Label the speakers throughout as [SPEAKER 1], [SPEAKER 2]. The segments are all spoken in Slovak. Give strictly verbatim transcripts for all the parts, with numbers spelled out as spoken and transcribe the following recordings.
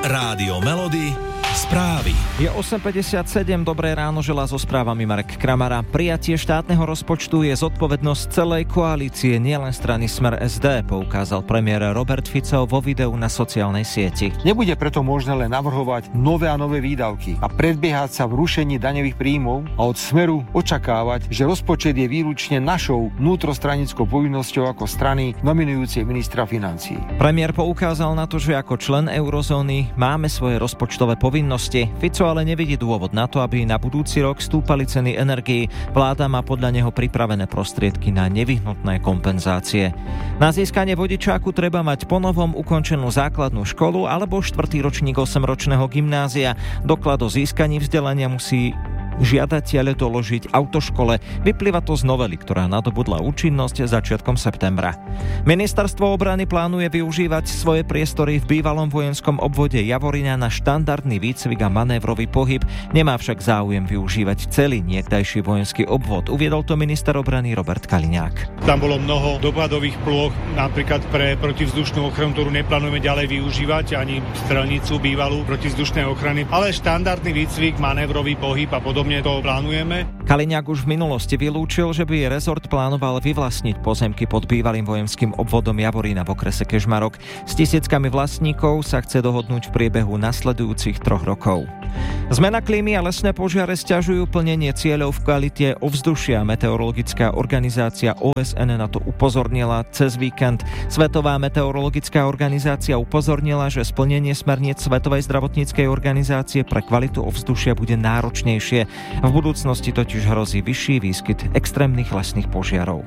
[SPEAKER 1] Rádio Melody, správy.
[SPEAKER 2] Je osem päťdesiatsedem, dobré ráno, želá so správami Marek Kramara. Prijatie štátneho rozpočtu je zodpovednosť celej koalície, nielen strany Smer es dé, poukázal premiér Robert Fico vo videu na sociálnej sieti.
[SPEAKER 3] Nebude preto možné len navrhovať nové a nové výdavky a predbiehať sa v rušení daňových príjmov a od Smeru očakávať, že rozpočet je výlučne našou vnútrostranickou povinnosťou ako strany nominujúcej ministra financií.
[SPEAKER 2] Premiér poukázal na to, že ako člen eurozóny máme svoje rozpočtové povinnosti. Fico ale nevidí dôvod na to, aby na budúci rok stúpali ceny energií. Vláda má podľa neho pripravené prostriedky na nevyhnutné kompenzácie. Na získanie vodičáku treba mať ponovom ukončenú základnú školu alebo štvrtý ročník osemročného gymnázia. Doklad o získaní vzdelania musí žiadateľ doložiť autoškole. Vyplýva to z novely, ktorá nadobudla účinnosť začiatkom septembra. Ministerstvo obrany plánuje využívať svoje priestory v bývalom vojenskom obvode Javorina na štandardný výcvik a manévrový pohyb. Nemá však záujem využívať celý niekdajší vojenský obvod. Uviedol to minister obrany Robert Kaliňák.
[SPEAKER 4] Tam bolo mnoho dopadových plôch, napríklad pre protivzdušnú ochranu, ktorú neplánujeme ďalej využívať, ani strelnicu bývalú protivzdušnej ochrany, ale štandardný výcvik, manévrový pohyb a podobne to plánujeme.
[SPEAKER 2] Kaliňák už v minulosti vylúčil, že by rezort plánoval vyvlastniť pozemky pod bývalým vojenským obvodom Javorina v okrese Kežmarok. S tisíckami vlastníkov sa chce dohodnúť v priebehu nasledujúcich troch rokov. Zmena klímy a lesné požiare sťažujú plnenie cieľov v kvalite ovzdušia. Meteorologická organizácia ó es en na to upozornila cez víkend. Svetová meteorologická organizácia upozornila, že splnenie smerníc Svetovej zdravotníckej organizácie pre kvalitu ovzdušia bude náročnejšie. V budúcnosti totiž hrozí vyšší výskyt extrémnych lesných požiarov.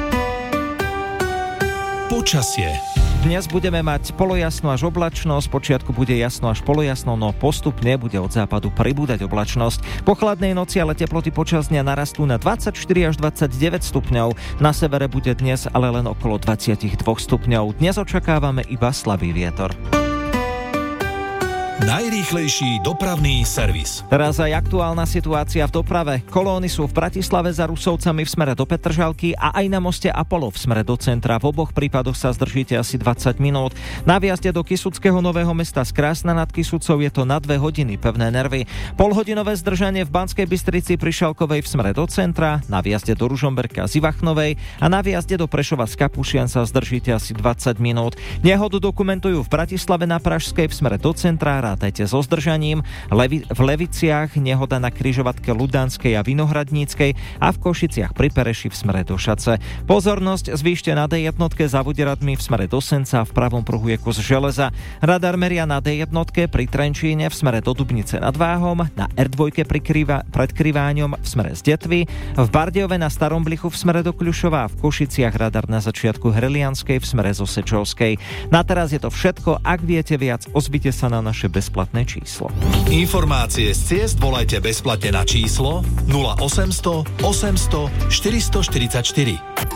[SPEAKER 1] Počasie.
[SPEAKER 2] Dnes budeme mať polojasno až oblačno, spočiatku bude jasno až polojasno, no postupne bude od západu pribúdať oblačnosť. Po chladnej noci ale teploty počas dňa narastú na dvadsaťštyri až dvadsaťdeväť stupňov. Na severe bude dnes ale len okolo dvadsaťdva stupňov. Dnes očakávame iba slabý vietor.
[SPEAKER 1] Najrýchlejší dopravný servis.
[SPEAKER 2] Teraz aj aktuálna situácia v doprave. Kolóny sú v Bratislave za Rusovcami v smere do Petržalky a aj na moste Apollo v smere do centra. V oboch prípadoch sa zdržíte asi dvadsať minút. Na viazde do Kysuckého Nového Mesta z Krásna nad Kysucou je to na dve hodiny, pevné nervy. Polhodinové zdržanie v Banskej Bystrici pri Šalkovej v smere do centra, na viazde do Ružomberka z Ivachnovej a na viazde do Prešova z Kapušian sa zdržíte asi dvadsať minút. Nehodu dokumentujú v Bratislave na Pražskej v smere do centra, rátajte so zdržaním. Levi- v Leviciach nehoda na križovatke Ludanskej a Vinohradníckej a v Košiciach pri Pereši v smere do Šace. Pozornosť zvýšte na dé jednotke za Voderadmi v smere do Senca, v pravom pruhu je kus železa. Radar meria na dé jednotke pri Trenčíne v smere do Dubnice nad Váhom, na er dva pri Kriva- pred Kriváňom v smere z Detvy, v Bardejove na Starom Blichu v smere do Kľušova a v Košiciach radar na začiatku Hrelianskej v smere zo Sečovskej. Na teraz je to všetko, ak viete viac, ozvite sa na naše bezplatné číslo.
[SPEAKER 1] Informácie z ciest volajte bezplatne na číslo nula osemsto osemsto štyristoštyridsaťštyri.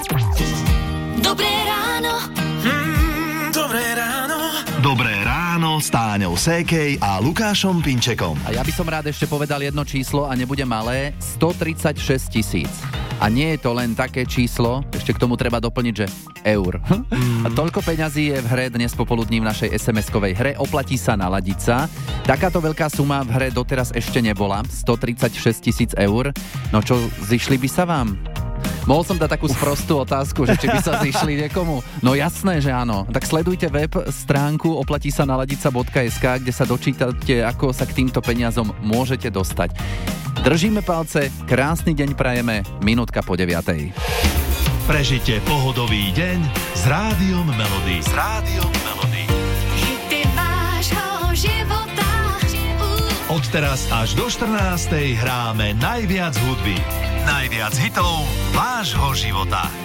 [SPEAKER 5] Dobré ráno.
[SPEAKER 1] Mm, dobré ráno. Dobré ráno s Táňou Sékej a Lukášom Pinčekom.
[SPEAKER 6] A ja by som rád ešte povedal jedno číslo a nebude malé, stotridsaťšesť tisíc. A nie je to len také číslo, ešte k tomu treba doplniť, že eur. A toľko peňazí je v hre dnes popoludní v našej es em eskovej hre. Oplatí sa naladiť sa. Takáto veľká suma v hre doteraz ešte nebola. stotridsaťšesť tisíc eur. No čo, zišli by sa vám? Mohol som dať takú sprostú otázku, že či by sa zišli niekomu. No jasné, že áno. Tak sledujte web stránku oplatí sa naladiť sa bodka es ká, kde sa dočítate, ako sa k týmto peniazom môžete dostať. Držíme palce, krásny deň prajeme, minútka po deviatej.
[SPEAKER 1] Prežite pohodový deň s Rádiom Melody. S Rádiom Melody.
[SPEAKER 5] Hity vášho života.
[SPEAKER 1] Od teraz až do štrnástej hráme najviac hudby. Najviac hitov vášho života.